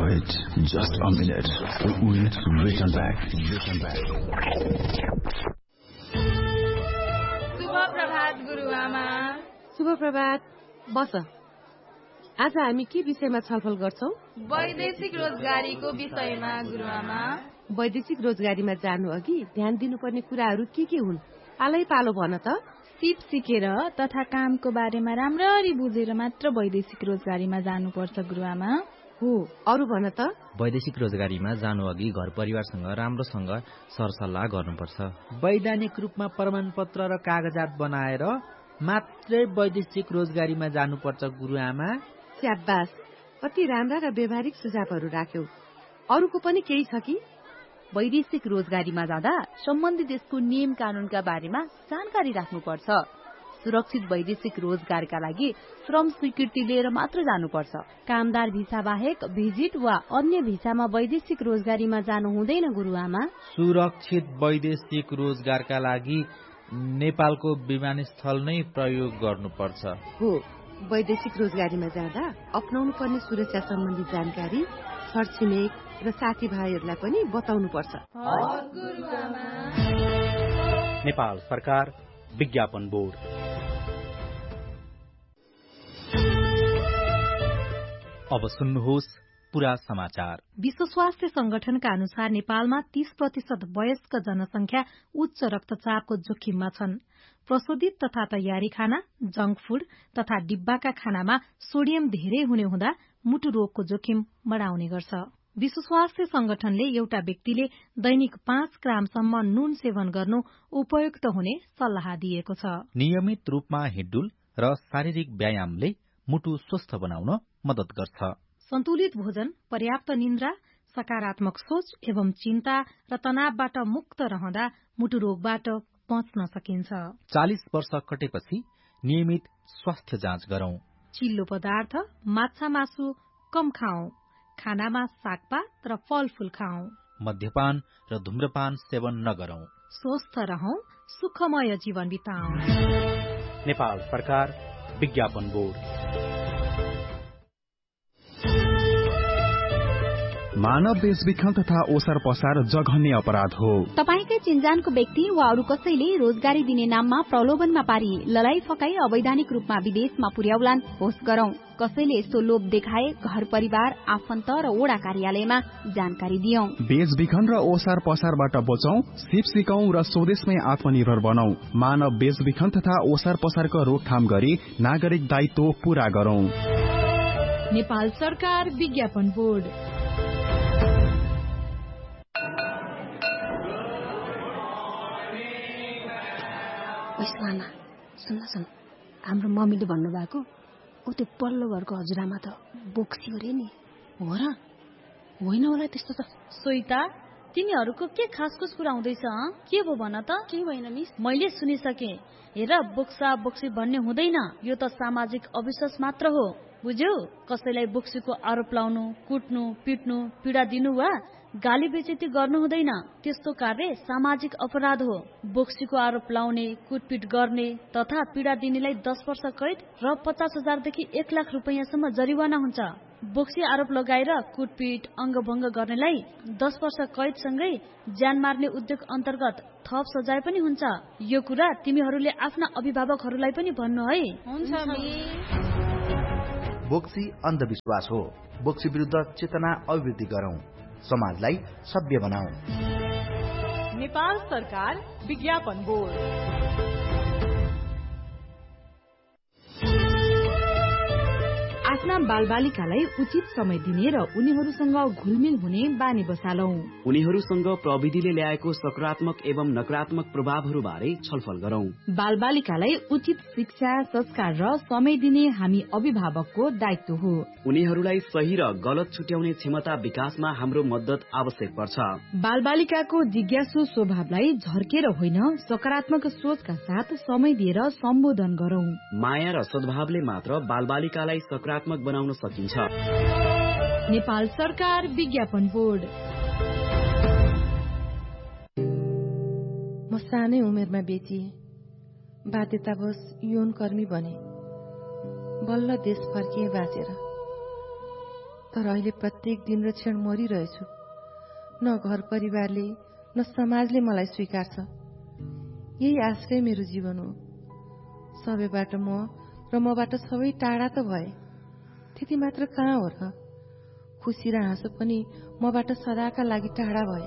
Wait just a minute. We will return back. शुभ प्रभात गुरुआमा। शुभ प्रभात। बस आज हामी के विषयमा छलफल गर्छौं? वैदेशिक रोजगारीको विषयमा गुरुआमा। वैदेशिक रोजगारीमा जानु अघि ध्यान दिनुपर्ने कुराहरू के हुन्? पालै पालो भन त। सिप सिकेर तथा कामको बारेमा राम्ररी बुझेर मात्र वैदेशिक रोजगारीमा जानुपर्छ गुरुआमा। हो, अरु भन त। वैदेशिक रोजगारीमा जानु अघि घर परिवारसँग राम्रोसँग सरसल्लाह गर्नुपर्छ। वैधानिक रूपमा प्रमाणपत्र र कागजात बनाएर मात्रै वैदेशिक रोजगारीमा जानुपर्छ गुरुआमा। स्याबास, कति राम्रा र व्यवहारिक सुझावहरू राख्यौ। अरूको पनि केही छ कि? वैदेशिक रोजगारीमा जाँदा सम्बन्धित देशको नियम कानूनका बारेमा जानकारी राख्नुपर्छ। सुरक्षित वैदेशिक रोजगारका लागि श्रम स्वीकृति लिएर मात्र जानुपर्छ। कामदार भिसा बाहेक भिजिट वा अन्य भिसामा वैदेशिक रोजगारीमा जानु हुँदैन गुरुआमा। सुरक्षित वैदेशिक रोजगारका लागि नेपालको विमानस्थल नै प्रयोग गर्नुपर्छ। हो, वैदेशिक रोजगारीमा जाँदा अपनाउनु पर्ने सुरक्षा सम्बन्धी जानकारी छरछिमेक र साथीभाइहरूलाई पनि बताउनुपर्छ। नेपाल सरकार विज्ञापन बोर्ड। अब सुन्नुहोस् पूरा समाचार। विश्व स्वास्थ्य संगठनका अनुसार नेपालमा 30% वयस्क जनसंख्या उच्च रक्तचापको जोखिममा छन्। प्रशोधित तथा तयारी खाना, जंक फूड तथा डिब्बाका खानामा सोडियम धेरै हुने हुँदा मुटु रोगको जोखिम बढाउने गर्छ। विश्व स्वास्थ्य संगठनले एउटा व्यक्तिले दैनिक 5 ग्रामसम्म नुन सेवन गर्नु उपयुक्त हुने सल्लाह दिएको छ। नियमित रूपमा हिँडडुल र शारीरिक व्यायामले मुटु स्वस्थ बनाउन मद्दत गर्छ। सन्तुलित भोजन, पर्याप्त निन्द्रा, सकारात्मक सोच एवं चिन्ता र तनावबाट मुक्त रहँदा मुटु रोगबाट बच्न सकिन्छ। 40 वर्ष कटेपछि नियमित स्वास्थ्य जाँच गरौं। चिल्लो पदार्थ, माछा मासु कम खाऊ। खानामा सागपात र फलफूल खाऊ। मद्यपान र धूम्रपान सेवन नगरौं। स्वस्थ रहौं, सुखमय जीवन बिताऊ। नेपाल सरकार विज्ञापन बोर्ड। मानव बेचबिखन तथा ओसार पसार जघन्य अपराध हो। तपाईकै चिन्जानको व्यक्ति वा अरू कसैले रोजगारी दिने नाममा प्रलोभनमा पारी ललाई फकाई अवैधानिक रूपमा विदेशमा पुर्याउलान् होस् गरौं। कसैले यस्तो लोभ देखाए घर परिवार, आफन्त र वडा कार्यालयमा जानकारी दियौं। बेचबिखन र ओसार पसारबाट बचौं, सिप सिकौं र स्वदेशमै आत्मनिर्भर बनौं। मानव बेचबिखन तथा ओसार पसारको रोकथाम गरी नागरिक दायित्व पूरा गरौं। नेपाल सरकार विज्ञापन बोर्ड। लामा सुन्न हाम्रो मम्मीले भन्नुभएको त्यो पल्लो घरको हजुरआमा त बोक्सी रे नि हो र होइन होला त्यस्तो त। सोइता, तिनीहरूको के खासखुस कुरा हुँदैछ? के भो भन त? के भएन मिस? मैले सुनिसके। हेर, बोक्सा बोक्सी भन्ने हुँदैन, यो त सामाजिक अविश्वास मात्र हो, बुझ्यौ? कसैलाई बोक्सीको आरोप लाउनु, कुट्नु, पिट्नु, पीडा दिनु वा गाली बेइज्जती गर्नु हुँदैन। त्यस्तो कार्य सामाजिक अपराध हो। बोक्सीको आरोप लाउने, कुटपिट गर्ने तथा पीडा दिनेलाई 10 वर्ष कैद र 50,000 देखि 1 लाख रुपैयाँसम्म जरिवाना हुन्छ। बोक्सी आरोप लगाएर कुटपिट, अङ्गभङ्ग गर्नेलाई 10 वर्ष कैदसँगै ज्यान मार्ने उद्योग अन्तर्गत थप सजाय पनि हुन्छ। यो कुरा तिमीहरूले आफ्ना अभिभावकहरूलाई पनि भन्नु है। हुन्छ मिस। बोक्सी अन्धविश्वास हो। बोक्सी विरुद्ध चेतना अभिवृद्धि गरौं, समाजलाई सभ्य बनाऊ। नेपाल सरकार विज्ञापन बोर्ड। आफ्ना बालबालिकालाई उचित समय दिने र उनीहरूसँग घुलमिल हुने बानी बसालौं। उनीहरूसँग प्रविधिले ल्याएको सकारात्मक एवं नकारात्मक प्रभावहरू बारे छलफल गरौं। बालबालिकालाई उचित शिक्षा, संस्कार र समय दिने हामी अभिभावकको दायित्व हो। उनीहरूलाई सही र गलत छुट्याउने क्षमता विकासमा हाम्रो मद्दत आवश्यक पर्छ। बालबालिकाको जिज्ञासु स्वभावलाई झर्केर होइन, सकारात्मक सोचका साथ समय दिएर सम्बोधन गरौं। माया र सद्भावले मात्र बालबालिकालाई सकारात्मक बनाउन सकिन्छ। नेपाल सरकार विज्ञापन बोर्ड। म सानै उमेरमा बेचिए, बाध्यतावश यौन कर्मी बने, बल्ल देश फर्किए बाँचेर। तर अहिले प्रत्येक दिन र क्षण मरिरहेछु। न घर परिवारले न समाजले मलाई स्वीकार्छ। यही आश्रय मेरो जीवन हो। सबैबाट म र मबाट सबै टाढा त भए, त्यति मात्र कहाँ हो र? खुसी र हाँसो पनि मबाट सदाका लागि टाढा भए।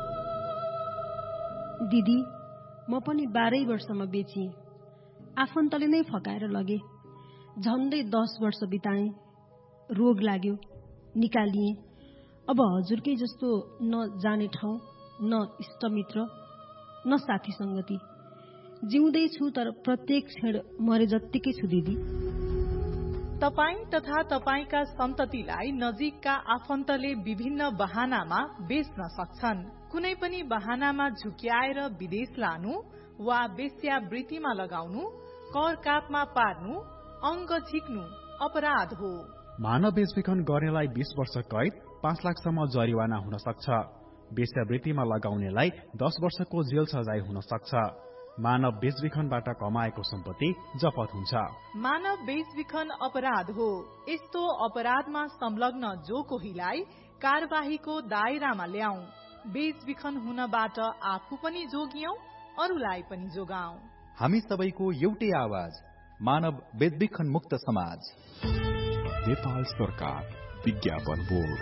दिदी, म पनि 12 वर्षमा बेचिएँ। आफन्तले नै फकाएर लगे। झन्डै 10 वर्ष बिताएँ। रोग लाग्यो, निकालिएँ। अब हजुरकै जस्तो न जाने ठाउँ, न इष्टमित्र, न साथी सङ्गति। जिउँदैछु तर प्रत्येक क्षण मरे जत्तिकै छु दिदी। तपाईं तथा तपाईंका सन्ततिलाई नजिकका आफन्तले विभिन्न बहानामा बेच्न सक्छन्। कुनै पनि बहानामा झुक्याएर विदेश लानु वा वेश्यावृत्तिमा लगाउनु, कर कापमा पार्नु, अङ्ग झिक्नु अपराध हो। मानव बेचबिखन गर्नेलाई 20 वर्ष कैद, 5 लाखसम्म जरिवाना हुन सक्छ। वेश्यावृत्तिमा लगाउनेलाई 10 वर्षको जेल सजाय हुन सक्छ। मानव बेचबिखनबाट कमाएको सम्पत्ति जफत हुन्छ। मानव बेचबिखन अपराध हो। यस्तो अपराधमा संलग्न जो कोहीलाई कारबाहीको दायरामा ल्याऊ। बेचबिखन हुनबाट आफू पनि जोगियौं, अरूलाई पनि जोगाऊ। हामी सबैको एउटै आवाज, मानव बेचबिखन मुक्त समाज। नेपाल सरकार, विज्ञापन बोर्ड।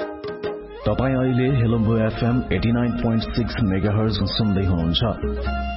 तपाईं अहिले हेलो FM 89.6 मेगाहर्ज सुन्दै हुनुहुन्छ।